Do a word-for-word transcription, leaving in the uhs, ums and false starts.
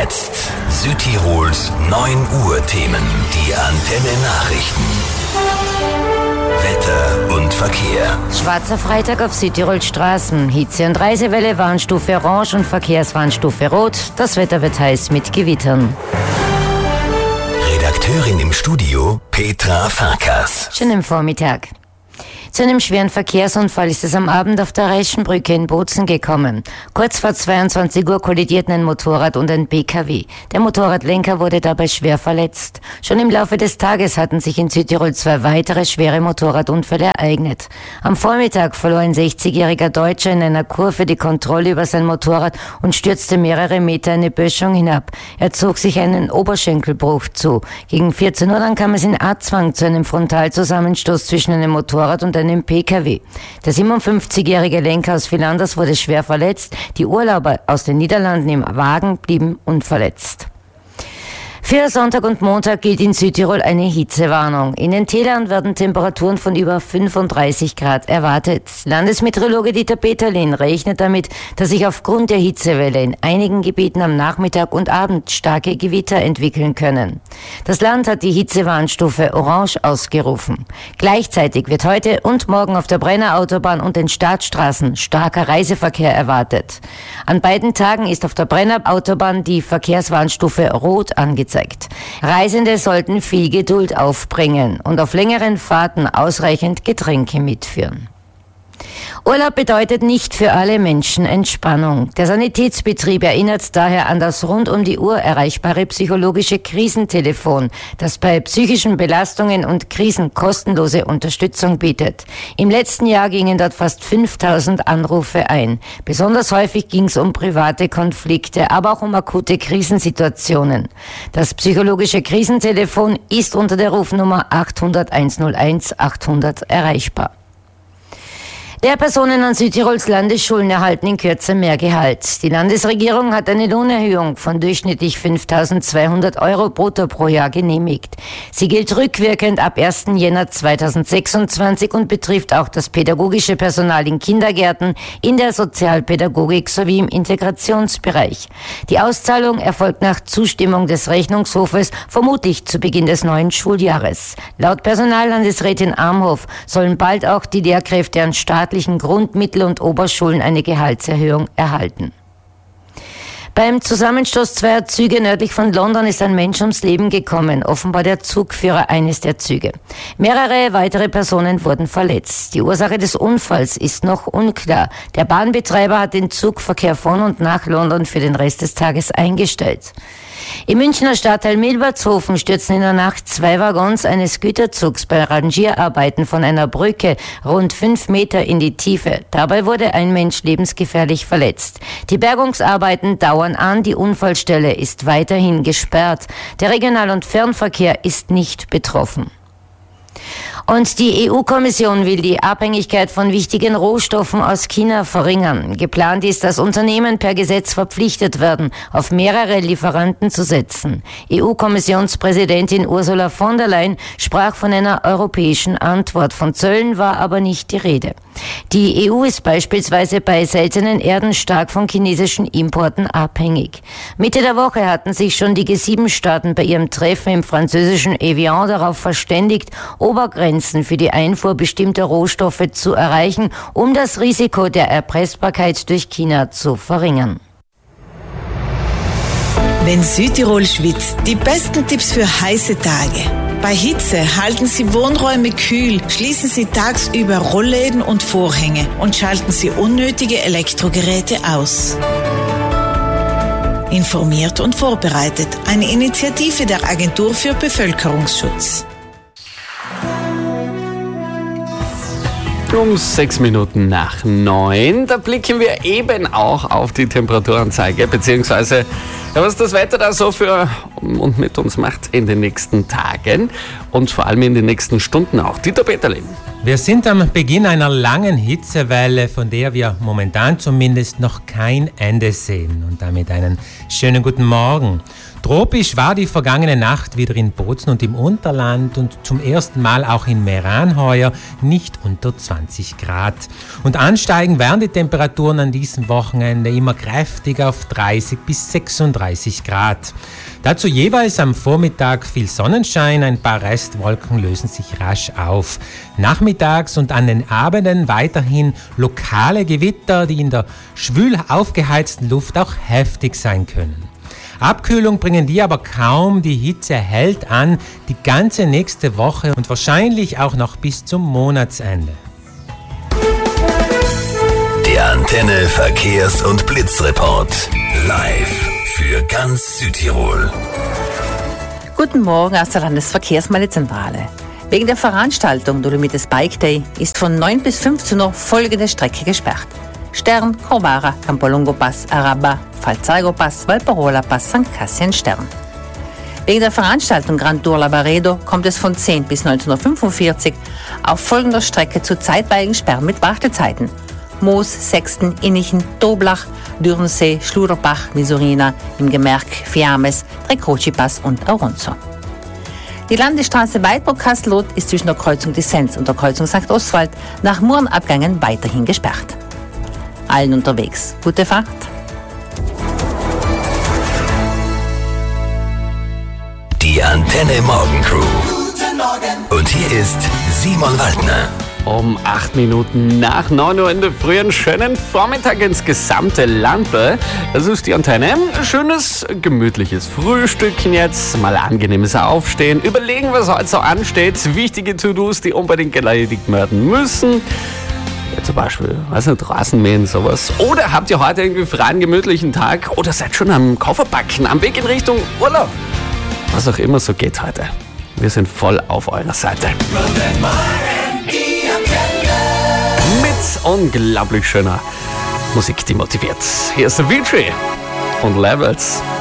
jetzt Südtirols neun Uhr Themen. Die Antenne Nachrichten. Wetter und Verkehr. Schwarzer Freitag auf Südtirols Straßen. Hitze- und Reisewelle, Warnstufe Orange und Verkehrswarnstufe Rot. Das Wetter wird heiß mit Gewittern. Redakteurin im Studio Petra Farkas. Schönen Vormittag. Zu einem schweren Verkehrsunfall ist es am Abend auf der Reschenbrücke in Bozen gekommen. Kurz vor zweiundzwanzig Uhr kollidierten ein Motorrad und ein B K W. Der Motorradlenker wurde dabei schwer verletzt. Schon im Laufe des Tages hatten sich in Südtirol zwei weitere schwere Motorradunfälle ereignet. Am Vormittag verlor ein sechzigjähriger Deutscher in einer Kurve die Kontrolle über sein Motorrad und stürzte mehrere Meter eine Böschung hinab. Er zog sich einen Oberschenkelbruch zu. Gegen vierzehn Uhr dann kam es in Arzwang zu einem Frontalzusammenstoß zwischen einem Motorrad und einem P K W. Der siebenundfünfzigjährige Lenker aus Villanders wurde schwer verletzt. Die Urlauber aus den Niederlanden im Wagen blieben unverletzt. Für Sonntag und Montag gilt in Südtirol eine Hitzewarnung. In den Tälern werden Temperaturen von über fünfunddreißig Grad erwartet. Landesmeteorologe Dieter Peterlin rechnet damit, dass sich aufgrund der Hitzewelle in einigen Gebieten am Nachmittag und Abend starke Gewitter entwickeln können. Das Land hat die Hitzewarnstufe Orange ausgerufen. Gleichzeitig wird heute und morgen auf der Brenner Autobahn und den Staatsstraßen starker Reiseverkehr erwartet. An beiden Tagen ist auf der Brenner Autobahn die Verkehrswarnstufe Rot angezeigt. Reisende sollten viel Geduld aufbringen und auf längeren Fahrten ausreichend Getränke mitführen. Urlaub bedeutet nicht für alle Menschen Entspannung. Der Sanitätsbetrieb erinnert daher an das rund um die Uhr erreichbare psychologische Krisentelefon, das bei psychischen Belastungen und Krisen kostenlose Unterstützung bietet. Im letzten Jahr gingen dort fast fünftausend Anrufe ein. Besonders häufig ging es um private Konflikte, aber auch um akute Krisensituationen. Das psychologische Krisentelefon ist unter der Rufnummer achthundert einhunderteins achthundert erreichbar. Lehrpersonen an Südtirols Landesschulen erhalten in Kürze mehr Gehalt. Die Landesregierung hat eine Lohnerhöhung von durchschnittlich fünftausendzweihundert Euro brutto pro Jahr genehmigt. Sie gilt rückwirkend ab ersten Jänner zweitausendsechsundzwanzig und betrifft auch das pädagogische Personal in Kindergärten, in der Sozialpädagogik sowie im Integrationsbereich. Die Auszahlung erfolgt nach Zustimmung des Rechnungshofes, vermutlich zu Beginn des neuen Schuljahres. Laut Personallandesrätin Amhoff sollen bald auch die Lehrkräfte an staatlichen Grund-, Mittel- und Oberschulen eine Gehaltserhöhung erhalten. Beim Zusammenstoß zweier Züge nördlich von London ist ein Mensch ums Leben gekommen, offenbar der Zugführer eines der Züge. Mehrere weitere Personen wurden verletzt. Die Ursache des Unfalls ist noch unklar. Der Bahnbetreiber hat den Zugverkehr von und nach London für den Rest des Tages eingestellt. Im Münchner Stadtteil Milbertshofen stürzten in der Nacht zwei Waggons eines Güterzugs bei Rangierarbeiten von einer Brücke rund fünf Meter in die Tiefe. Dabei wurde ein Mensch lebensgefährlich verletzt. Die Bergungsarbeiten dauern an, die Unfallstelle ist weiterhin gesperrt. Der Regional- und Fernverkehr ist nicht betroffen. Und die E U-Kommission will die Abhängigkeit von wichtigen Rohstoffen aus China verringern. Geplant ist, dass Unternehmen per Gesetz verpflichtet werden, auf mehrere Lieferanten zu setzen. E U-Kommissionspräsidentin Ursula von der Leyen sprach von einer europäischen Antwort. Von Zöllen war aber nicht die Rede. Die E U ist beispielsweise bei seltenen Erden stark von chinesischen Importen abhängig. Mitte der Woche hatten sich schon die G sieben Staaten bei ihrem Treffen im französischen Evian darauf verständigt, Obergrenzen für die Einfuhr bestimmter Rohstoffe zu erreichen, um das Risiko der Erpressbarkeit durch China zu verringern. Wenn Südtirol schwitzt, die besten Tipps für heiße Tage. Bei Hitze halten Sie Wohnräume kühl, schließen Sie tagsüber Rollläden und Vorhänge und schalten Sie unnötige Elektrogeräte aus. Informiert und vorbereitet. Eine Initiative der Agentur für Bevölkerungsschutz. Um sechs Minuten nach neun, da blicken wir eben auch auf die Temperaturanzeige, beziehungsweise ja, was das Wetter da so für und mit uns macht in den nächsten Tagen und vor allem in den nächsten Stunden auch. Dieter Peterlin. Wir sind am Beginn einer langen Hitzewelle, von der wir momentan zumindest noch kein Ende sehen. Und damit einen schönen guten Morgen. Tropisch war die vergangene Nacht wieder in Bozen und im Unterland und zum ersten Mal auch in Meran heuer nicht unter zwanzig Grad. Und ansteigen werden die Temperaturen an diesem Wochenende immer kräftig auf dreißig bis sechsunddreißig Grad. Dazu jeweils am Vormittag viel Sonnenschein, ein paar Restwolken lösen sich rasch auf. Nachmittags und an den Abenden weiterhin lokale Gewitter, die in der schwül aufgeheizten Luft auch heftig sein können. Abkühlung bringen die aber kaum, die Hitze hält an die ganze nächste Woche und wahrscheinlich auch noch bis zum Monatsende. Der Antenne Verkehrs- und Blitzreport. Live für ganz Südtirol. Guten Morgen aus der Landesverkehrsmeldezentrale. Wegen der Veranstaltung Dolomites Bike Day ist von neun bis fünfzehn Uhr folgende Strecke gesperrt. Stern, Corvara, Campolongo Pass, Araba, Falzargo Pass, Valparola Pass, Sankt Cassian Stern. Wegen der Veranstaltung Grand Tour Labaredo kommt es von zehn bis neunzehn Uhr fünfundvierzig auf folgender Strecke zu zeitweiligen Sperren mit Wartezeiten. Moos, Sexten, Innichen, Toblach, Dürrensee, Schluderbach, Misurina, im Gemerk, Fiames, Trecroci Pass und Auronzo. Die Landesstraße Weidburg-Kastelot ist zwischen der Kreuzung Dissens und der Kreuzung Sankt Oswald nach Murenabgängen weiterhin gesperrt. Allen unterwegs gute Fahrt. Die Antenne Morgen Crew. Guten Morgen. Und hier ist Simon Waldner. Um acht Minuten nach neun Uhr in der Früh einen schönen Vormittag ins gesamte Landl. Das ist die Antenne. Ein schönes, gemütliches Frühstückchen jetzt. Mal angenehmes Aufstehen. Überlegen, was heute so ansteht. Wichtige To-Dos, die unbedingt erledigt werden müssen. Ja, zum Beispiel, was nicht, Rasenmähen, sowas. Oder habt ihr heute irgendwie freien, gemütlichen Tag? Oder seid schon am Kofferpacken, am Weg in Richtung Urlaub? Was auch immer so geht heute. Wir sind voll auf eurer Seite. Mit unglaublich schöner Musik, die motiviert. Hier ist Avicii und Levels.